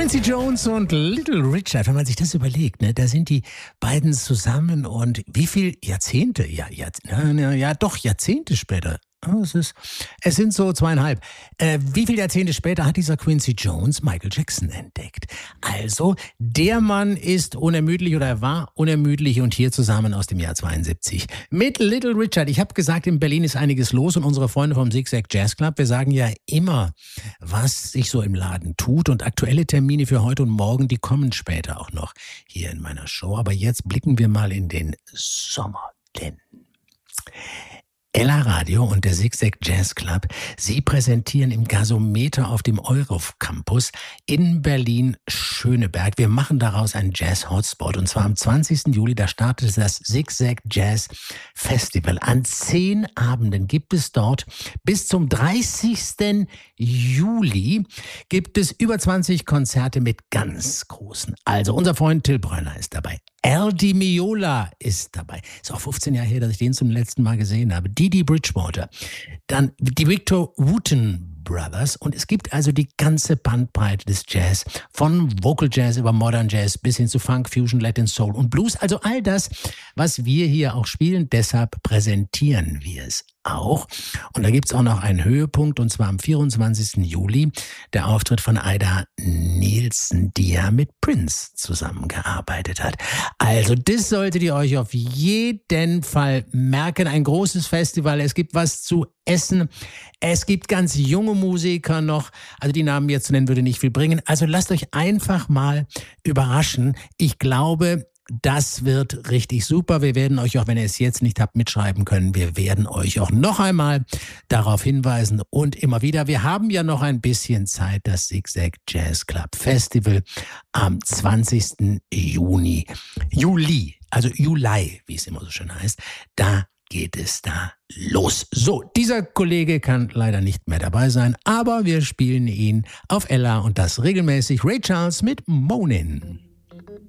Quincy Jones und Little Richard, wenn man sich das überlegt, ne, da sind die beiden zusammen und wie viel Jahrzehnte, Jahrzehnte später. Es sind so 2,5. Wie viele Jahrzehnte später hat dieser Quincy Jones Michael Jackson entdeckt? Also, der Mann ist unermüdlich oder er war unermüdlich und hier zusammen aus dem Jahr 72 mit Little Richard. Ich habe gesagt, in Berlin ist einiges los und unsere Freunde vom Zig Zag Jazz Club, wir sagen ja immer, was sich so im Laden tut und aktuelle Termine für heute und morgen, die kommen später auch noch hier in meiner Show. Aber jetzt blicken wir mal in den Sommer, denn Ella Radio und der Zig Zag Jazz Club, sie präsentieren im Gasometer auf dem Eurocampus in Berlin-Schöneberg. Wir machen daraus einen Jazz-Hotspot und zwar am 20. Juli, da startet das Zig Zag Jazz Festival. An 10 Abenden gibt es dort bis zum 30. Juli gibt es über 20 Konzerte mit ganz großen. Also unser Freund Till Brönner ist dabei. Al Di Meola ist dabei. Ist auch 15 Jahre her, dass ich den zum letzten Mal gesehen habe. Didi Bridgewater. Dann die Victor Wooten Brothers. Und es gibt also die ganze Bandbreite des Jazz. Von Vocal Jazz über Modern Jazz bis hin zu Funk, Fusion, Latin, Soul und Blues. Also all das, was wir hier auch spielen. Deshalb präsentieren wir es auch. Und da gibt's auch noch einen Höhepunkt, und zwar am 24. Juli, der Auftritt von Ida Nielsen, die ja mit Prince zusammengearbeitet hat. Also das solltet ihr euch auf jeden Fall merken. Ein großes Festival, es gibt was zu essen, es gibt ganz junge Musiker noch, also die Namen jetzt zu nennen würde nicht viel bringen. Also lasst euch einfach mal überraschen. Ich glaube, das wird richtig super. Wir werden euch auch, wenn ihr es jetzt nicht habt mitschreiben können, wir werden euch auch noch einmal darauf hinweisen und immer wieder. Wir haben ja noch ein bisschen Zeit, das Zig Zag Jazz Club Festival am 20. Juli, wie es immer so schön heißt, da geht es da los. So, dieser Kollege kann leider nicht mehr dabei sein, aber wir spielen ihn auf Ella und das regelmäßig. Ray Charles mit Moanin'.